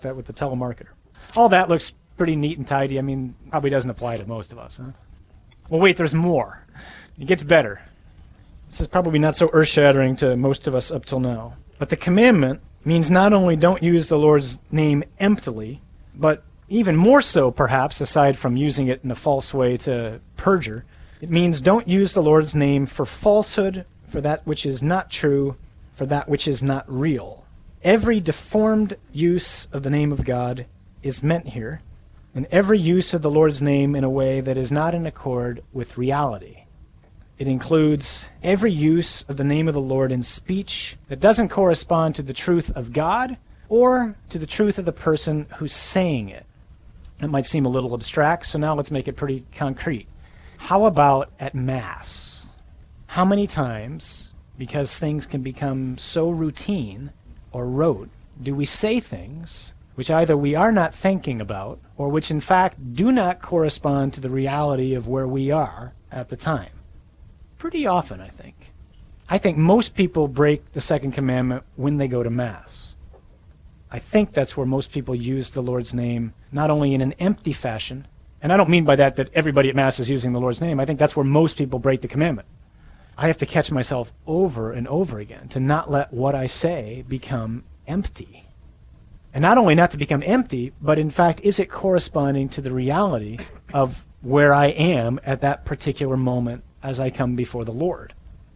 that with the telemarketer. All that looks pretty neat and tidy. I mean, probably doesn't apply to most of us, huh? Well, wait, there's more. It gets better. This is probably not so earth-shattering to most of us up till now. But the commandment means not only don't use the Lord's name emptily, but even more so, perhaps, aside from using it in a false way to perjure, it means don't use the Lord's name for falsehood, for that which is not true, for that which is not real. Every deformed use of the name of God is meant here, and every use of the Lord's name in a way that is not in accord with reality. It includes every use of the name of the Lord in speech that doesn't correspond to the truth of God or to the truth of the person who's saying it. That might seem a little abstract, so now let's make it pretty concrete. How about at Mass? How many times, because things can become so routine or rote, do we say things which either we are not thinking about or which in fact do not correspond to the reality of where we are at the time? Pretty often, I think. I think most people break the second commandment when they go to Mass. I think that's where most people use the Lord's name, not only in an empty fashion, and I don't mean by that everybody at Mass is using the Lord's name. I think that's where most people break the commandment. I have to catch myself over and over again to not let what I say become empty. And not only not to become empty, but in fact, is it corresponding to the reality of where I am at that particular moment as I come before the Lord?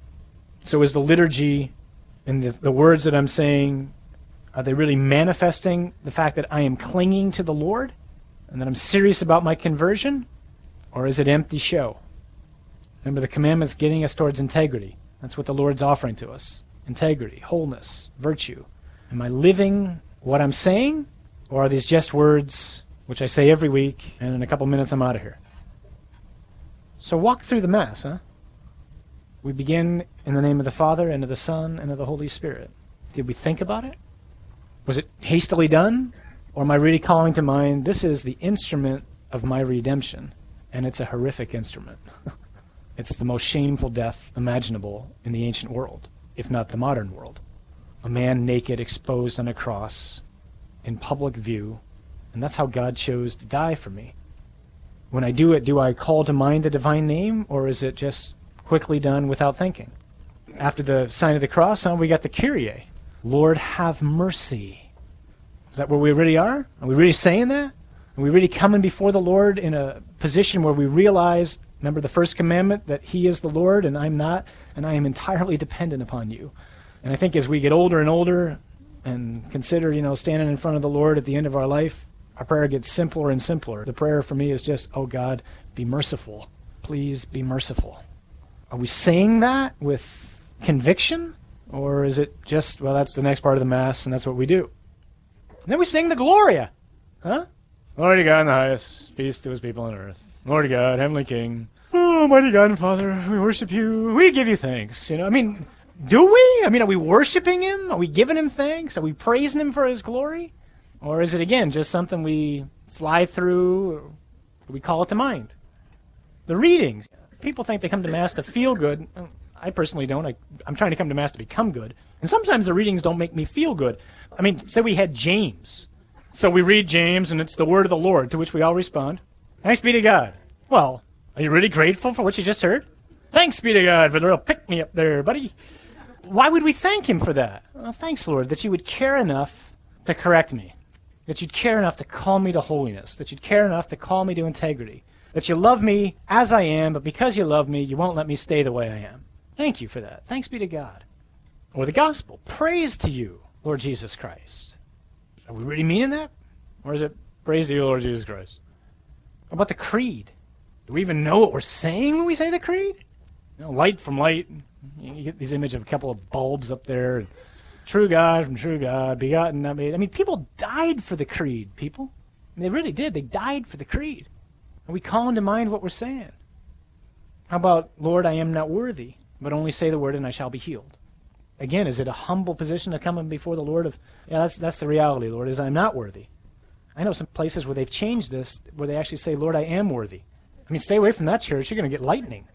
So is the liturgy and the words that I'm saying, are they really manifesting the fact that I am clinging to the Lord and that I'm serious about my conversion? Or is it empty show? Remember, the commandment's getting us towards integrity. That's what the Lord's offering to us. Integrity, wholeness, virtue. Am I living what I'm saying? Or are these just words which I say every week, and in a couple minutes I'm out of here? So walk through the Mass, huh? We begin in the name of the Father, and of the Son, and of the Holy Spirit. Did we think about it? Was it hastily done? Or am I really calling to mind, this is the instrument of my redemption, and it's a horrific instrument. It's the most shameful death imaginable in the ancient world, if not the modern world. A man naked, exposed on a cross, in public view, and that's how God chose to die for me. When I do it, do I call to mind the divine name, or is it just quickly done without thinking? After the sign of the cross, we got the Kyrie. Lord, have mercy. Is that where we really are? Are we really saying that? Are we really coming before the Lord in a position where we realize, remember the first commandment, that He is the Lord and I'm not, and I am entirely dependent upon you? And I think as we get older and older and consider, standing in front of the Lord at the end of our life, our prayer gets simpler and simpler. The prayer for me is just, oh God, be merciful. Please be merciful. Are we saying that with conviction? Or is it just, well, that's the next part of the Mass and that's what we do? And then we sing the Gloria. Huh? Lord God in the highest, peace to his people on earth. Lord God, Heavenly King. Oh, Almighty God and Father, we worship you. We give you thanks. Do we? Are we worshiping him? Are we giving him thanks? Are we praising him for his glory? Or is it, again, just something we fly through, or we call it to mind? The readings. People think they come to Mass to feel good. I personally don't. I'm trying to come to Mass to become good. And sometimes the readings don't make me feel good. Say we had James. So we read James, and it's the word of the Lord, to which we all respond, thanks be to God. Well, are you really grateful for what you just heard? Thanks be to God for the real pick-me-up there, buddy. Why would we thank him for that? Well, thanks, Lord, that you would care enough to correct me, that you'd care enough to call me to holiness, that you'd care enough to call me to integrity, that you love me as I am, but because you love me, you won't let me stay the way I am. Thank you for that. Thanks be to God. Or the gospel. Praise to you, Lord Jesus Christ. Are we really meaning that? Or is it praise to you, Lord Jesus Christ? How about the creed? Do we even know what we're saying when we say the creed? Light from light. You get this image of a couple of bulbs up there. True God from true God, begotten, not made. People died for the creed, people. They really did. They died for the creed. Are we calling to mind what we're saying? How about, Lord, I am not worthy, but only say the word and I shall be healed? Again, is it a humble position to come before the Lord of, that's the reality, Lord, is I'm not worthy. I know some places where they've changed this, where they actually say, Lord, I am worthy. Stay away from that church. You're going to get lightning.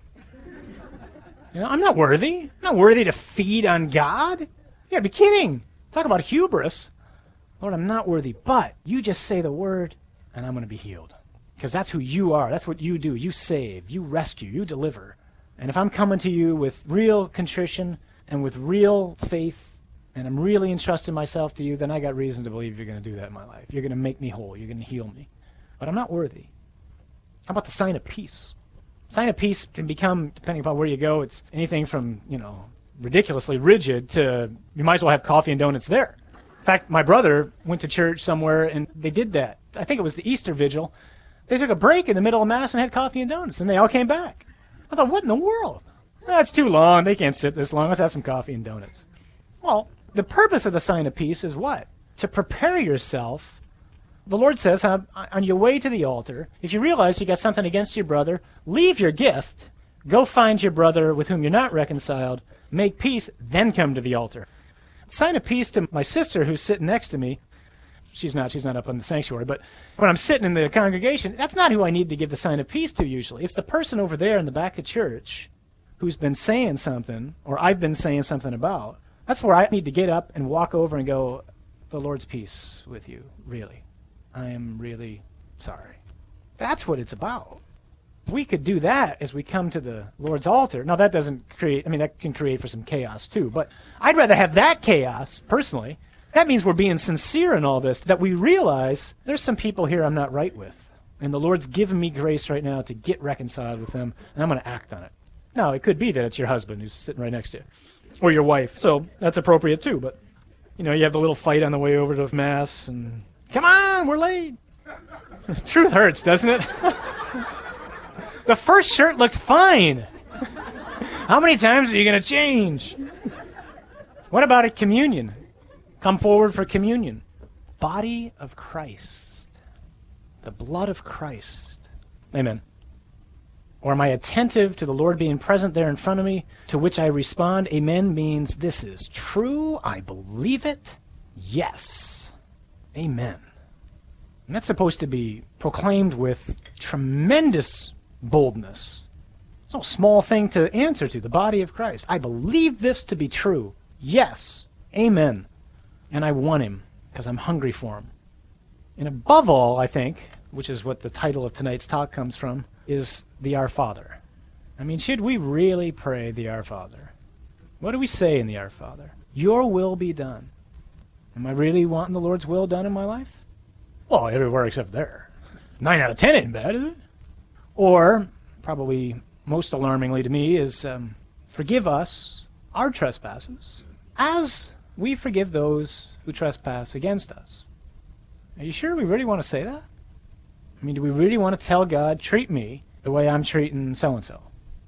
I'm not worthy. I'm not worthy to feed on God. You got to be kidding. Talk about hubris. Lord, I'm not worthy, but you just say the word and I'm going to be healed. Because that's who you are. That's what you do. You save, you rescue, you deliver. And if I'm coming to you with real contrition and with real faith, and I'm really entrusting myself to you, then I got reason to believe you're going to do that in my life. You're going to make me whole. You're going to heal me. But I'm not worthy. How about the sign of peace? Sign of peace can become, depending upon where you go, it's anything from, ridiculously rigid to you might as well have coffee and donuts there. In fact, my brother went to church somewhere and they did that. I think it was the Easter Vigil. They took a break in the middle of Mass and had coffee and donuts, and they all came back. I thought, what in the world? That's too long. They can't sit this long. Let's have some coffee and donuts. Well, the purpose of the sign of peace is what? To prepare yourself. The Lord says, on your way to the altar, if you realize you got something against your brother, leave your gift, go find your brother with whom you're not reconciled, make peace, then come to the altar. Sign of peace to my sister who's sitting next to me. She's not up in the sanctuary, but when I'm sitting in the congregation, that's not who I need to give the sign of peace to usually. It's the person over there in the back of church who's been saying something, or I've been saying something about. That's where I need to get up and walk over and go, the Lord's peace with you, really. I am really sorry. That's what it's about. If we could do that as we come to the Lord's altar. Now that doesn't create, that can create for some chaos too, but I'd rather have that chaos, personally. That means we're being sincere in all this, that we realize there's some people here I'm not right with. And the Lord's given me grace right now to get reconciled with them, and I'm going to act on it. Now, it could be that it's your husband who's sitting right next to you, or your wife. So that's appropriate too, but, you have the little fight on the way over to Mass, and, come on, we're late. Truth hurts, doesn't it? The first shirt looked fine. How many times are you going to change? What about a communion? Come forward for communion. Body of Christ. The blood of Christ. Amen. Or am I attentive to the Lord being present there in front of me, to which I respond, amen means this is true, I believe it, yes. Amen. And that's supposed to be proclaimed with tremendous boldness. It's no small thing to answer to, the body of Christ. I believe this to be true. Yes. Amen. And I want him because I'm hungry for him. And above all, I think, which is what the title of tonight's talk comes from, is the Our Father. Should we really pray the Our Father? What do we say in the Our Father? Your will be done. Am I really wanting the Lord's will done in my life? Well, everywhere except there. 9 out of 10 ain't bad, is it? Or, probably most alarmingly to me, is forgive us our trespasses as we forgive those who trespass against us. Are you sure we really want to say that? Do we really want to tell God, treat me the way I'm treating so-and-so?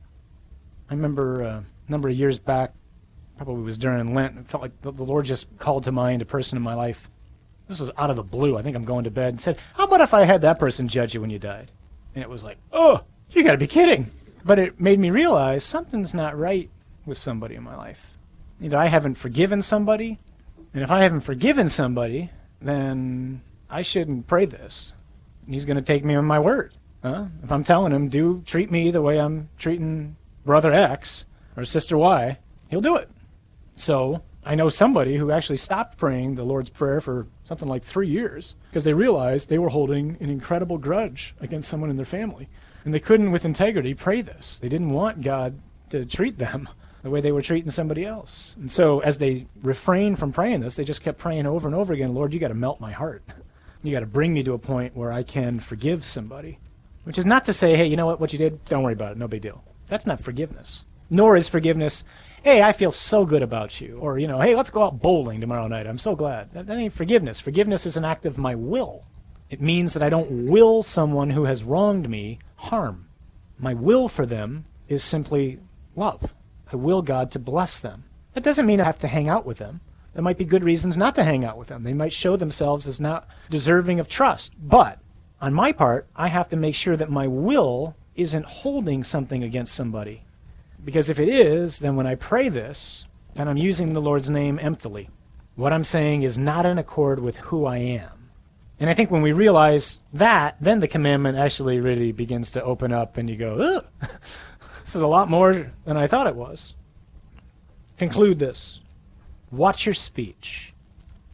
I remember a number of years back, probably was during Lent, it felt like the Lord just called to mind a person in my life. This was out of the blue. I think I'm going to bed, and said, how about if I had that person judge you when you died? And it was like, oh, you got to be kidding. But it made me realize something's not right with somebody in my life. Either I haven't forgiven somebody, and if I haven't forgiven somebody, then I shouldn't pray this. He's going to take me on my word. If I'm telling him, treat me the way I'm treating brother X or sister Y, he'll do it. So I know somebody who actually stopped praying the Lord's Prayer for something like 3 years because they realized they were holding an incredible grudge against someone in their family. And they couldn't, with integrity, pray this. They didn't want God to treat them the way they were treating somebody else. And so as they refrained from praying this, they just kept praying over and over again, Lord, you got to melt my heart. You got to bring me to a point where I can forgive somebody. Which is not to say, hey, you know what you did? Don't worry about it. No big deal. That's not forgiveness. Nor is forgiveness, hey, I feel so good about you. Or, hey, let's go out bowling tomorrow night. I'm so glad. That ain't forgiveness. Forgiveness is an act of my will. It means that I don't will someone who has wronged me harm. My will for them is simply love. I will God to bless them. That doesn't mean I have to hang out with them. There might be good reasons not to hang out with them. They might show themselves as not deserving of trust. But on my part, I have to make sure that my will isn't holding something against somebody. Because if it is, then when I pray this, then I'm using the Lord's name emptily. What I'm saying is not in accord with who I am. And I think when we realize that, then the commandment actually really begins to open up and you go, ugh, this is a lot more than I thought it was. Conclude this. Watch your speech.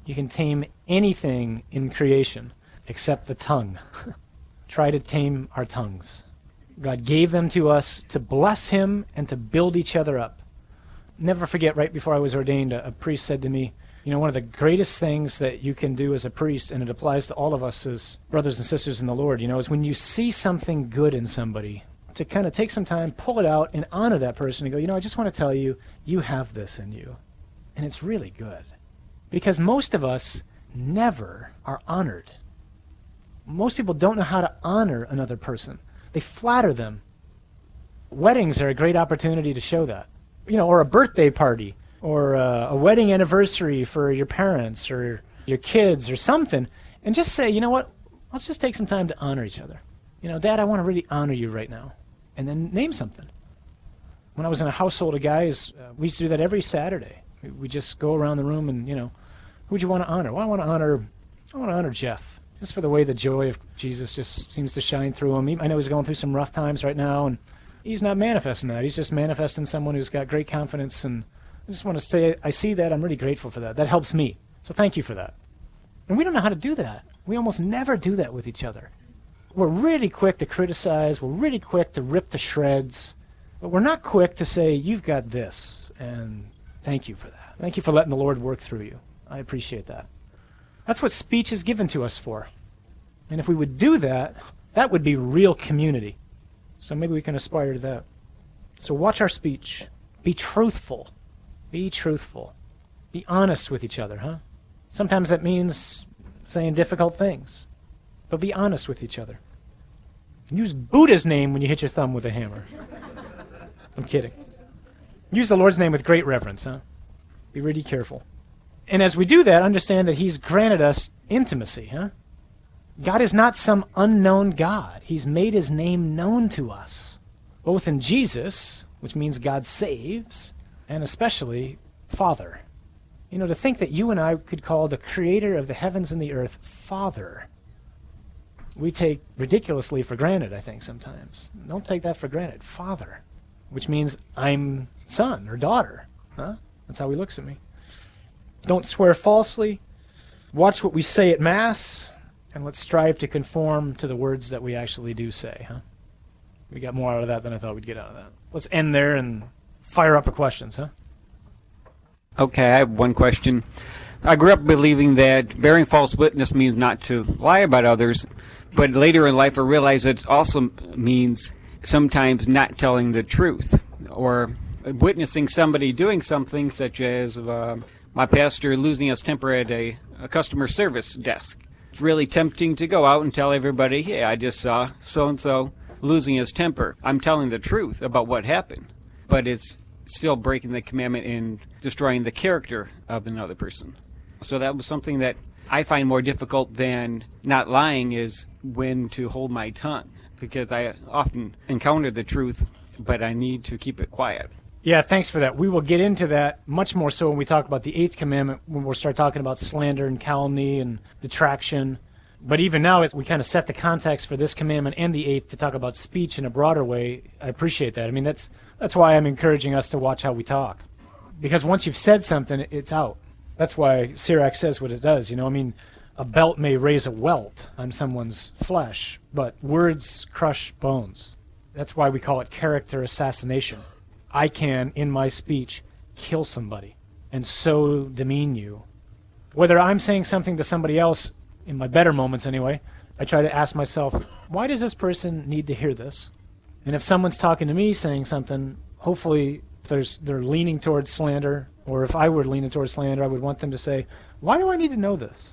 You can tame anything in creation except the tongue. Try to tame our tongues. God gave them to us to bless him and to build each other up. Never forget, right before I was ordained, a priest said to me, you know, one of the greatest things that you can do as a priest, and it applies to all of us as brothers and sisters in the Lord, you know, is when you see something good in somebody, to kind of take some time, pull it out, and honor that person and go, you know, I just want to tell you, you have this in you. And it's really good. Because most of us never are honored. Most people don't know how to honor another person. They flatter them. Weddings are a great opportunity to show that. You know, or a birthday party, or a wedding anniversary for your parents or your kids or something, and just say, you know what, let's just take some time to honor each other. You know, Dad, I want to really honor you right now. And then name something. When I was in a household of guys, we used to do that every Saturday. We just go around the room and, you know, who'd you want to honor? Well, I want to honor Jeff, just for the way the joy of Jesus just seems to shine through him. I know he's going through some rough times right now, and he's not manifesting that. He's just manifesting someone who's got great confidence, and I just want to say I see that. I'm really grateful for that. That helps me. So thank you for that. And we don't know how to do that. We almost never do that with each other. We're really quick to criticize. We're really quick to rip to shreds. But we're not quick to say, you've got this, and thank you for that. Thank you for letting the Lord work through you. I appreciate that. That's what speech is given to us for. And if we would do that, that would be real community. So maybe we can aspire to that. So watch our speech. Be truthful. Be truthful. Be honest with each other, huh? Sometimes that means saying difficult things. But be honest with each other. Use Buddha's name when you hit your thumb with a hammer. I'm kidding. Use the Lord's name with great reverence, huh? Be really careful. And as we do that, understand that he's granted us intimacy, huh? God is not some unknown God. He's made his name known to us, both in Jesus, which means God saves, and especially Father. You know, to think that you and I could call the creator of the heavens and the earth Father, we take ridiculously for granted, I think, sometimes. Don't take that for granted. Father, which means I'm son or daughter. Huh? That's how he looks at me. Don't swear falsely. Watch what we say at Mass, and let's strive to conform to the words that we actually do say. Huh? We got more out of that than I thought we'd get out of that. Let's end there and fire up for questions, huh? Okay, I have one question. I grew up believing that bearing false witness means not to lie about others, but later in life I realized it also means sometimes not telling the truth or witnessing somebody doing something, such as my pastor losing his temper at a customer service desk. It's really tempting to go out and tell everybody, hey, I just saw so-and-so losing his temper. I'm telling the truth about what happened, but it's still breaking the commandment and destroying the character of another person. So that was something that I find more difficult than not lying, is when to hold my tongue, because I often encounter the truth, but I need to keep it quiet. Yeah, thanks for that. We will get into that much more so when we talk about the 8th commandment, when we'll start talking about slander and calumny and detraction. But even now, as we kind of set the context for this commandment and the 8th to talk about speech in a broader way, I appreciate that. I mean, that's why I'm encouraging us to watch how we talk. Because once you've said something, it's out. That's why Sirach says what it does. You know, I mean, a belt may raise a welt on someone's flesh, but words crush bones. That's why we call it character assassination. I can, in my speech, kill somebody and so demean you. Whether I'm saying something to somebody else, in my better moments anyway, I try to ask myself, why does this person need to hear this? And if someone's talking to me saying something, hopefully they're leaning towards slander, or if I were leaning towards slander, I would want them to say, why do I need to know this?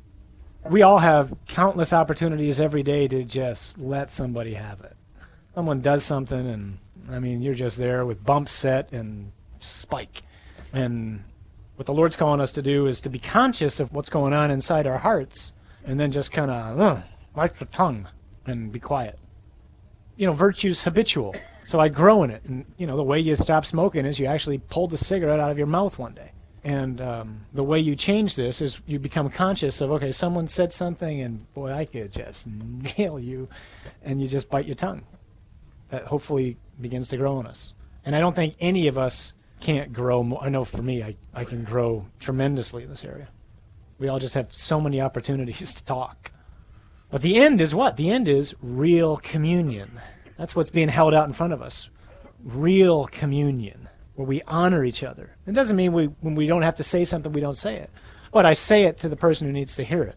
We all have countless opportunities every day to just let somebody have it. Someone does something, and I mean, you're just there with bump set and spike. And what the Lord's calling us to do is to be conscious of what's going on inside our hearts, and then just kind of, like the tongue, and be quiet. You know, virtue's habitual, so I grow in it. And, you know, the way you stop smoking is you actually pull the cigarette out of your mouth one day. And the way you change this is you become conscious of, okay, someone said something, and boy, I could just nail you, and you just bite your tongue. That hopefully begins to grow in us. And I don't think any of us can't grow more. I know for me, I can grow tremendously in this area. We all just have so many opportunities to talk. But the end is what? The end is real communion. That's what's being held out in front of us. Real communion, where we honor each other. It doesn't mean when we don't have to say something, we don't say it. But I say it to the person who needs to hear it.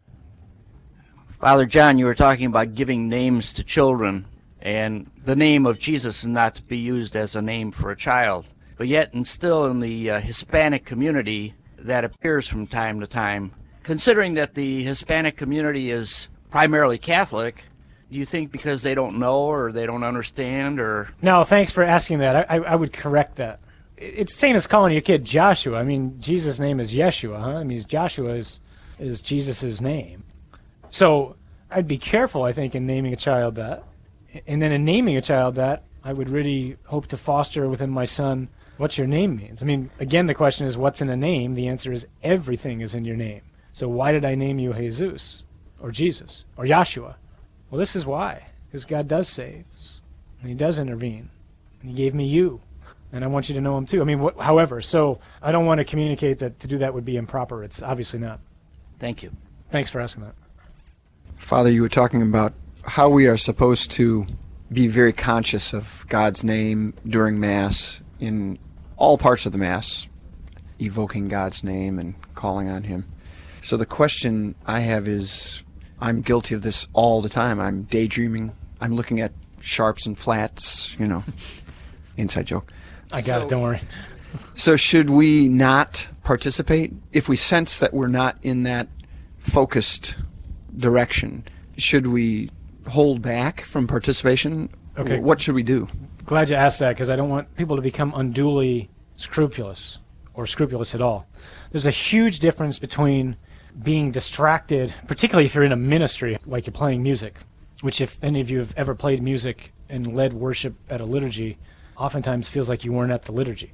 Father John, you were talking about giving names to children, and the name of Jesus is not to be used as a name for a child. But yet, and still in the Hispanic community, that appears from time to time. Considering that the Hispanic community is primarily Catholic, do you think because they don't know or they don't understand or... No, thanks for asking that. I would correct that. It's the same as calling your kid Joshua. I mean, Jesus' name is Yeshua, huh? I mean, Joshua is Jesus' name. So I'd be careful, I think, in naming a child that. And then in naming a child that, I would really hope to foster within my son what your name means. I mean, again, the question is, what's in a name? The answer is everything is in your name. So why did I name you Jesus or Jesus or Yahshua? Well, this is why. Because God does save, and he does intervene. And he gave me you, and I want you to know him too. I mean, however, so I don't want to communicate that to do that would be improper. It's obviously not. Thank you. Thanks for asking that. Father, you were talking about how we are supposed to be very conscious of God's name during Mass, in all parts of the Mass, evoking God's name and calling on him. So the question I have is, I'm guilty of this all the time. I'm daydreaming. I'm looking at sharps and flats, inside joke. I got it, don't worry. So should we not participate? If we sense that we're not in that focused direction, should we hold back from participation? Okay. What should we do? Glad you asked that, because I don't want people to become unduly scrupulous or scrupulous at all. There's a huge difference between being distracted, particularly if you're in a ministry, like you're playing music, which if any of you have ever played music and led worship at a liturgy, oftentimes feels like you weren't at the liturgy.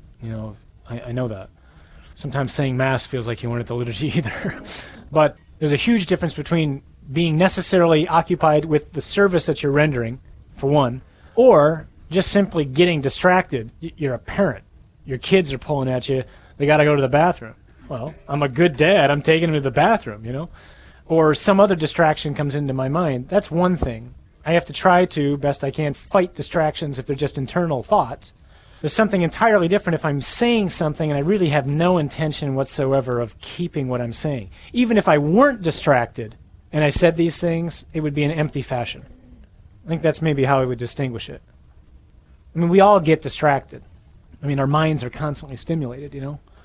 I know that. Sometimes saying Mass feels like you weren't at the liturgy either. But there's a huge difference between being necessarily occupied with the service that you're rendering, for one, or just simply getting distracted. You're a parent. Your kids are pulling at you. They got to go to the bathroom. Well, I'm a good dad. I'm taking them to the bathroom, Or some other distraction comes into my mind. That's one thing. I have to try to, best I can, fight distractions if they're just internal thoughts. There's something entirely different if I'm saying something and I really have no intention whatsoever of keeping what I'm saying. Even if I weren't distracted and I said these things, it would be an empty fashion. I think that's maybe how I would distinguish it. I mean, we all get distracted. I mean, our minds are constantly stimulated,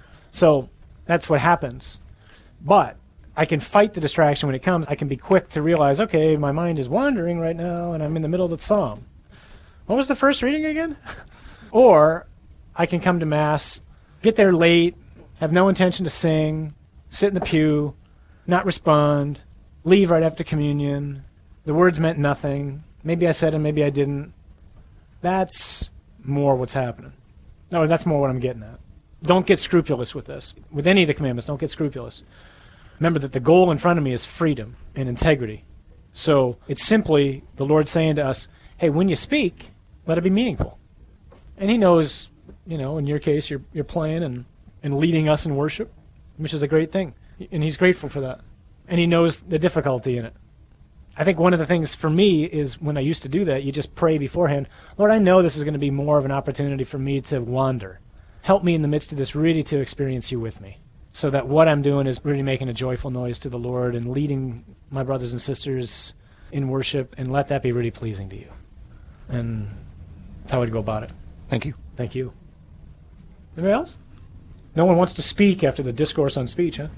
So that's what happens. But I can fight the distraction when it comes. I can be quick to realize, okay, my mind is wandering right now and I'm in the middle of the psalm. What was the first reading again? Or I can come to Mass, get there late, have no intention to sing, sit in the pew, not respond, leave right after communion. The words meant nothing. Maybe I said them, maybe I didn't. That's more what's happening. No, that's more what I'm getting at. Don't get scrupulous with this. With any of the commandments, don't get scrupulous. Remember that the goal in front of me is freedom and integrity. So it's simply the Lord saying to us, hey, when you speak, let it be meaningful. And he knows, in your case, you're playing and leading us in worship, which is a great thing. And he's grateful for that. And he knows the difficulty in it. I think one of the things for me is when I used to do that, you just pray beforehand, Lord, I know this is going to be more of an opportunity for me to wander. Help me in the midst of this really to experience you with me, so that what I'm doing is really making a joyful noise to the Lord and leading my brothers and sisters in worship, and let that be really pleasing to you. And that's how I'd go about it. Thank you. Thank you. Anybody else? No one wants to speak after the discourse on speech, huh?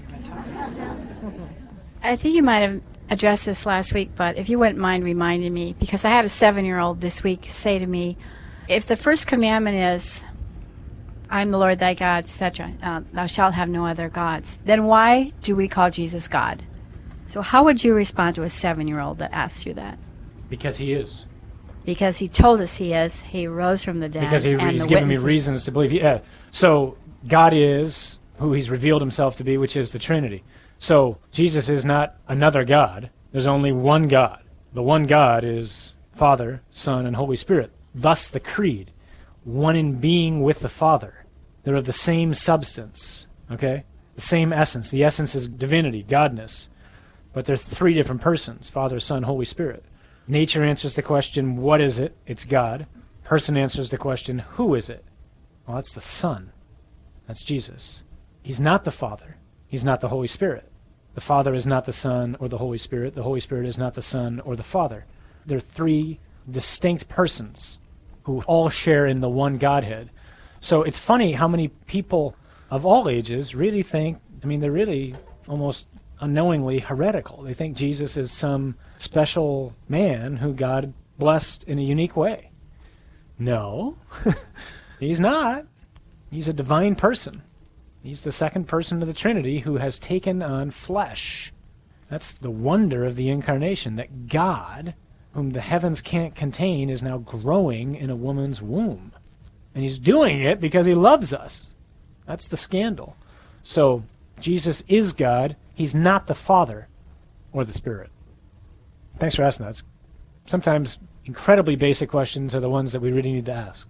I think you might have addressed this last week, but if you wouldn't mind reminding me, because I had a 7-year-old this week say to me, if the first commandment is, I am the Lord thy God, etc., thou shalt have no other gods, then why do we call Jesus God? So how would you respond to a 7-year-old that asks you that? Because he is. Because he told us he is. He rose from the dead. Because he's given me reasons to believe. Yeah. So God is who he's revealed himself to be, which is the Trinity. So Jesus is not another God. There's only one God. The one God is Father, Son, and Holy Spirit. Thus the creed. One in being with the Father. They're of the same substance. Okay? the same essence. The essence is divinity, godness. But they're three different persons, Father, Son, Holy Spirit. Nature answers the question, what is it? It's God. Person answers the question, who is it? Well, that's the Son. That's Jesus. He's not the Father. He's not the Holy Spirit. The Father is not the Son or the Holy Spirit. The Holy Spirit is not the Son or the Father. They're three distinct persons who all share in the one Godhead. So it's funny how many people of all ages really think, they're really almost unknowingly heretical. They think Jesus is some special man who God blessed in a unique way. No, he's not. He's a divine person. He's the second person of the Trinity who has taken on flesh. That's the wonder of the incarnation, that God, whom the heavens can't contain, is now growing in a woman's womb. And he's doing it because he loves us. That's the scandal. So Jesus is God. He's not the Father or the Spirit. Thanks for asking that. Sometimes incredibly basic questions are the ones that we really need to ask.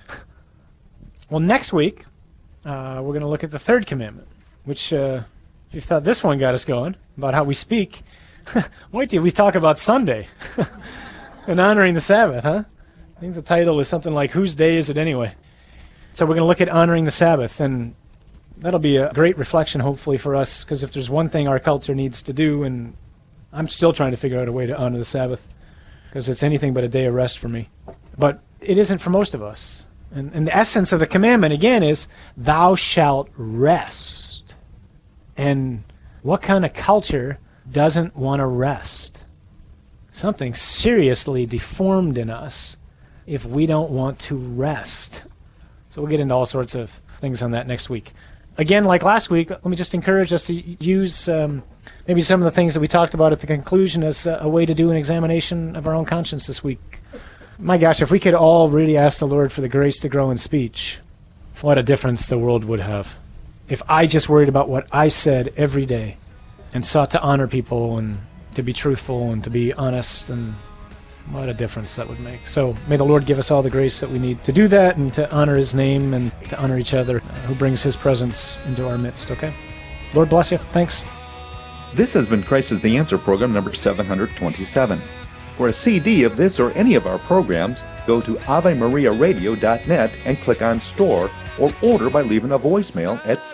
Well, next week, we're going to look at the third commandment, which, if you thought this one got us going, about how we speak, wait till we talk about Sunday and honoring the Sabbath, huh? I think the title is something like, Whose Day Is It Anyway? So we're going to look at honoring the Sabbath, and that'll be a great reflection, hopefully, for us, because if there's one thing our culture needs to do, and I'm still trying to figure out a way to honor the Sabbath, because it's anything but a day of rest for me. But it isn't for most of us. And the essence of the commandment, again, is, thou shalt rest. And what kind of culture doesn't want to rest? Something seriously deformed in us if we don't want to rest. So we'll get into all sorts of things on that next week. Again, like last week, let me just encourage us to use maybe some of the things that we talked about at the conclusion as a way to do an examination of our own conscience this week. My gosh, if we could all really ask the Lord for the grace to grow in speech, what a difference the world would have. If I just worried about what I said every day and sought to honor people and to be truthful and to be honest, and what a difference that would make. So may the Lord give us all the grace that we need to do that and to honor his name and to honor each other who brings his presence into our midst, okay? Lord bless you. Thanks. This has been Christ is the Answer program number 727. For a CD of this or any of our programs, go to AveMariaRadio.net and click on Store, or order by leaving a voicemail at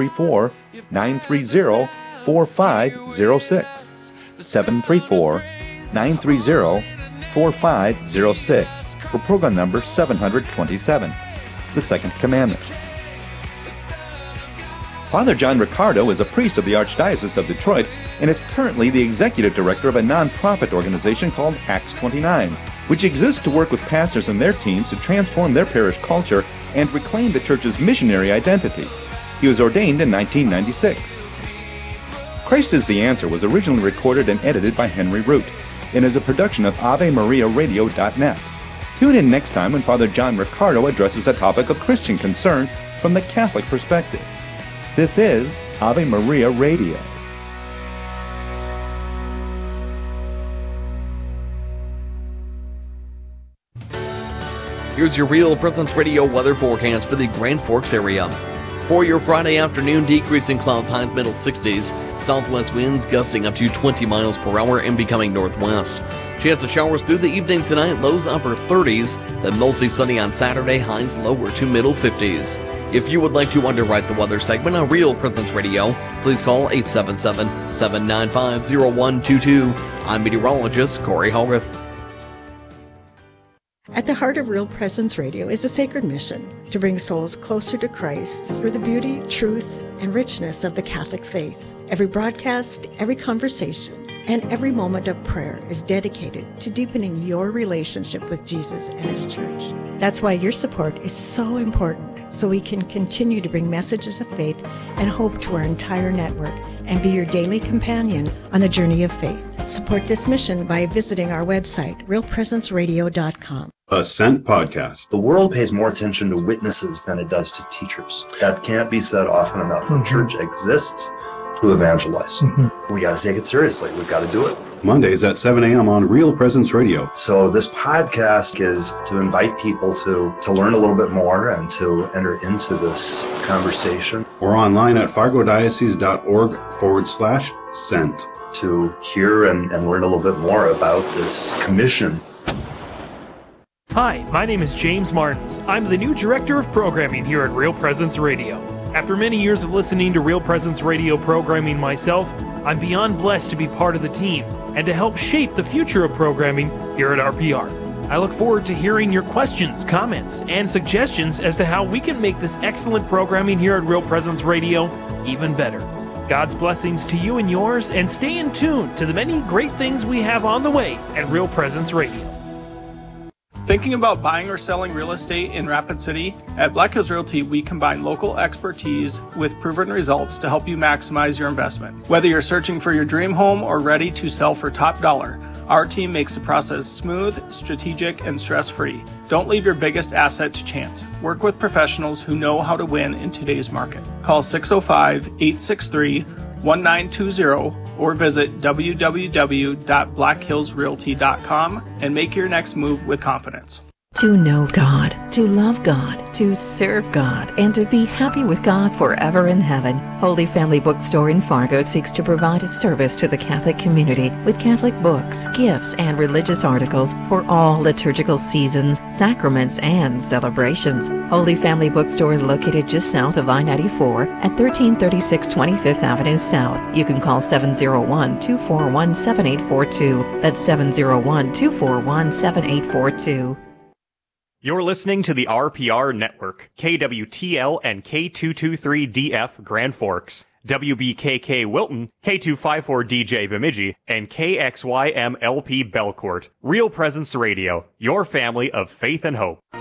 734-930-4506. 734-930-4506 for program number 727, The Second Commandment. Father John Riccardo is a priest of the Archdiocese of Detroit and is currently the executive director of a non-profit organization called Acts 29, which exists to work with pastors and their teams to transform their parish culture and reclaim the church's missionary identity. He was ordained in 1996. Christ is the Answer was originally recorded and edited by Henry Root and is a production of AveMariaRadio.net. Tune in next time when Father John Riccardo addresses a topic of Christian concern from the Catholic perspective. This is Ave Maria Radio. Here's your Real Presence Radio weather forecast for the Grand Forks area. For your Friday afternoon, decreasing cloud highs middle 60s, southwest winds gusting up to 20 miles per hour and becoming northwest. Chance of showers through the evening tonight, lows upper 30s, then mostly sunny on Saturday, highs lower to middle 50s. If you would like to underwrite the weather segment on Real Presence Radio, please call 877-795-0122. I'm meteorologist Corey Hallrith. At the heart of Real Presence Radio is a sacred mission to bring souls closer to Christ through the beauty, truth, and richness of the Catholic faith. Every broadcast, every conversation, and every moment of prayer is dedicated to deepening your relationship with Jesus and His Church. That's why your support is so important, so we can continue to bring messages of faith and hope to our entire network and be your daily companion on the journey of faith. Support this mission by visiting our website, realpresenceradio.com. Ascent Podcast. The world pays more attention to witnesses than it does to teachers. That can't be said often enough. The church exists to evangelize. We got to take it seriously. We've got to do it. Mondays at 7 a.m. on Real Presence Radio. So this podcast is to invite people to learn a little bit more and to enter into this conversation. or online at fargodiocese.org/sent. To hear and learn a little bit more about this commission. Hi, my name is James Martins. I'm the new Director of Programming here at Real Presence Radio. After many years of listening to Real Presence Radio programming myself, I'm beyond blessed to be part of the team and to help shape the future of programming here at RPR. I look forward to hearing your questions, comments, and suggestions as to how we can make this excellent programming here at Real Presence Radio even better. God's blessings to you and yours, and stay in tune to the many great things we have on the way at Real Presence Radio. Thinking about buying or selling real estate in Rapid City? At Black Hills Realty, we combine local expertise with proven results to help you maximize your investment. Whether you're searching for your dream home or ready to sell for top dollar, our team makes the process smooth, strategic, and stress-free. Don't leave your biggest asset to chance. Work with professionals who know how to win in today's market. Call 605-863-1920 or visit www.blackhillsrealty.com and make your next move with confidence. To know God, to love God, to serve God, and to be happy with God forever in heaven. Holy Family Bookstore in Fargo seeks to provide a service to the Catholic community with Catholic books, gifts, and religious articles for all liturgical seasons, sacraments, and celebrations. Holy Family Bookstore is located just south of I-94 at 1336 25th Avenue South. You can call 701-241-7842. That's 701-241-7842. You're listening to the RPR Network, KWTL and K223DF Grand Forks, WBKK Wilton, K254DJ Bemidji, and KXYMLP Belcourt. Real Presence Radio, your family of faith and hope.